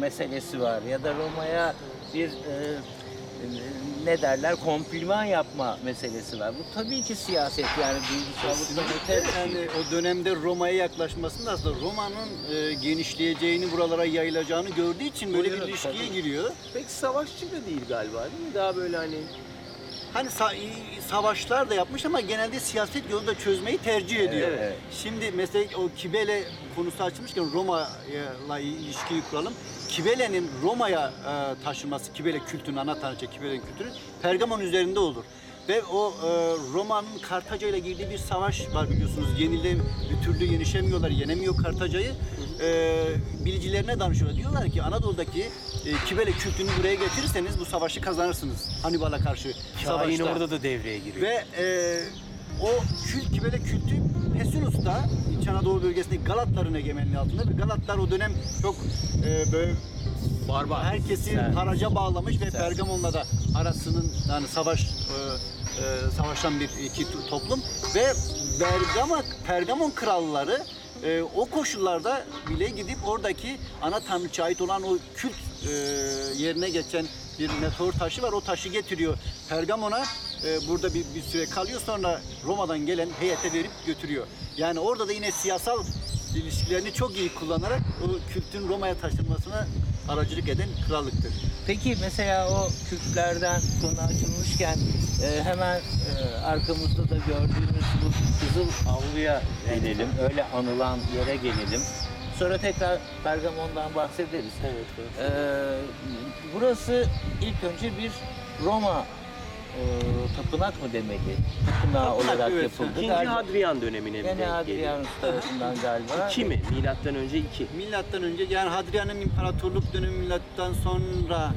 meselesi var ya da Roma'ya bir ne derler, kompliman yapma meselesi var. Bu tabii ki siyaset, yani duygusallıktan öte bir şey. Yani o dönemde Roma'ya yaklaşmasında aslında Roma'nın genişleyeceğini, buralara yayılacağını gördüğü için böyle bir ilişkiye giriyor. Pek savaşçı da değil galiba, değil mi? Daha böyle hani Hani savaşlar da yapmış ama genelde siyaset yolunda çözmeyi tercih ediyor. Evet. Şimdi mesela o Kibele konusu açılmışken Roma'yla ilişkiyi kuralım. Kibele'nin Roma'ya taşınması, Kibele kültürünün, ana tanrıça Kibele'nin kültürü Pergamon üzerinde olur. Ve o Roma'nın Kartaca ile girdiği bir savaş var biliyorsunuz. Bir türlü yenişemiyorlar, yenemiyor Kartaca'yı. Bilicilerine danışıyorlar. Diyorlar ki Anadolu'daki Kibele kültürünü buraya getirirseniz bu savaşı kazanırsınız. Hannibal'a karşı Şahin savaşta. orada da devreye giriyor. Ve o Kibele kültü Pesinus'ta, İç Anadolu bölgesindeki Galatların egemenliği altında ve Galatlar o dönem çok böyle Barbar. herkesi haraca bağlamış ve Pergamon'la da arasının yani savaşan bir iki toplum ve Pergamon kralları o koşullarda bile gidip oradaki ana tanrıçaya ait olan o kült yerine geçen bir meteor taşı var. O taşı getiriyor Pergamon'a. Burada bir süre kalıyor. Sonra Roma'dan gelen heyete verip götürüyor. Yani orada da yine siyasal ilişkilerini çok iyi kullanarak o kültün Roma'ya taşınmasına aracılık eden krallıktır. Peki mesela o Kürtlerden konu açılmışken hemen arkamızda da gördüğümüz bu Kızıl Avlu'ya gelelim. Öyle anılan yere gelelim. Sonra tekrar Pergamon'dan bahsederiz. Evet. Burası ilk önce bir Roma tapınak mı demeli? Tapınağı Tapınak, olarak evet. yapıldı. İkinci Galiba. Hadrian dönemine mi Gene denk geliyor? Hadrianus tarafından galiba. 2 mi? Milattan önce 2. Milattan önce yani Hadrian'ın imparatorluk dönemi milattan sonra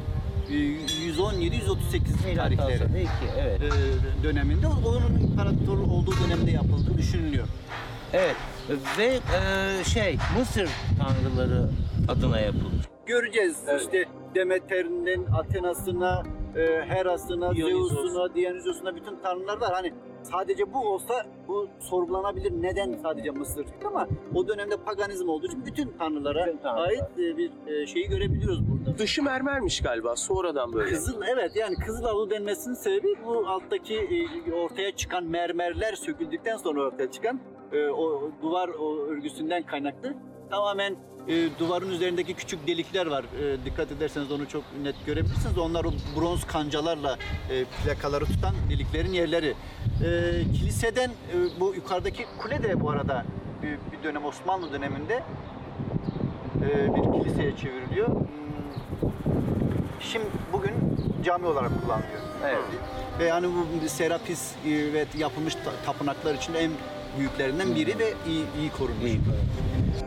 117-138 Milattan tarihleri sonra iki, evet. döneminde onun imparator olduğu dönemde yapıldığı düşünülüyor. Evet ve Mısır tanrıları adına yapılmış. Göreceğiz Evet. işte Demeter'in Athena'sına, Hera'sına, Dionysos. Zeus'una, Dionysos'una bütün tanrılar var. Hani sadece bu olsa bu sorgulanabilir. Neden sadece Mısır? Ama o dönemde paganizm olduğu için bütün tanrılara Bütün tanrılar. ait bir şeyi görebiliyoruz burada. Dışı mermermiş galiba sonradan böyle. Evet yani Kızıl Avlu denmesinin sebebi bu alttaki ortaya çıkan mermerler söküldükten sonra ortaya çıkan o duvar örgüsünden kaynaklı. Tamamen duvarın üzerindeki küçük delikler var. Dikkat ederseniz onu çok net görebilirsiniz. Onlar o bronz kancalarla plakaları tutan deliklerin yerleri. Kiliseden bu yukarıdaki kule de bu arada bir dönem Osmanlı döneminde bir kiliseye çevriliyor. Şimdi bugün cami olarak kullanılıyor. Evet. Ve yani bu Serapis ve yapılmış tapınaklar içinde en büyüklerinden biri ve iyi korunmuş. İyi.